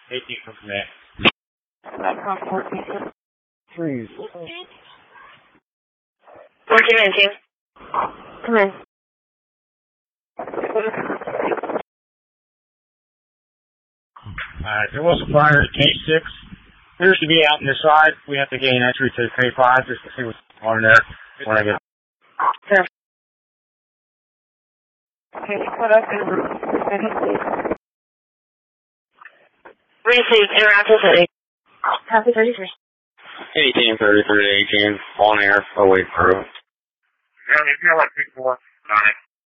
18 from there. That's on 14. Freeze. 1419. Come in. There was a fire at K6. Appears to be out on the side. We have to gain entry to K5 just to see what's on there when I get. Sure. Okay, put up and receive interactive city. Copy 33. 1833, 18, on air, away through. Yeah, you feel like before. Got it.